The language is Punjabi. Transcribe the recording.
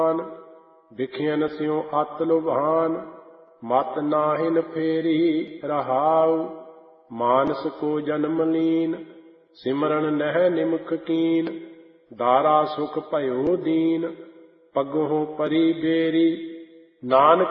ਵਿਖਿਆਨ ਸਿਉ ਅਤ ਲੁਭਾਨ। ਮਤ ਨਾਹਿਨ ਫੇਰੀ ਰਹਾਉ, ਮਾਨਸ ਕੋ ਜਨਮ ਲੀਨ। ਸਿਮਰਨ ਨਹਿ ਨਿਮਖ ਕੀਨ, ਦਾਰਾ ਸੁਖ ਭਇਓ ਦੀਨ। ਪਗਹੁ ਪਰੀ ਬੇਰੀ, ਨਾਨਕ